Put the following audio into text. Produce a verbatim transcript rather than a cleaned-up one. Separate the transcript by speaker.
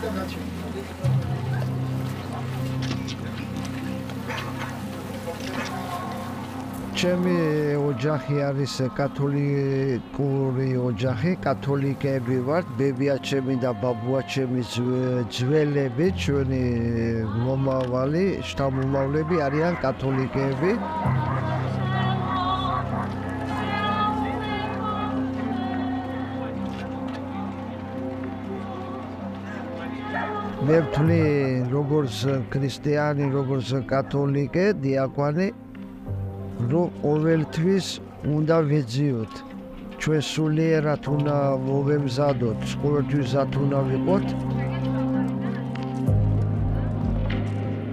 Speaker 1: ჩემი ოჯახი არის კათოლიკური ოჯახი, კათოლიკეები ვართ, ბებია ჩემი და ბაბუა ჩემი ძველები, ჩვენი მომავალი, შთამომავლები არიან კათოლიკეები. მე ვთვლი როგორც ქრისტიანი, როგორც კათოლიკე, დიაკვანი, რომ ყოველთვის უნდა ვეძიოთ. ჩვენ სულიერად უნდა მოვემზადოთ, ყოველთვის მზად უნდა ვიყოთ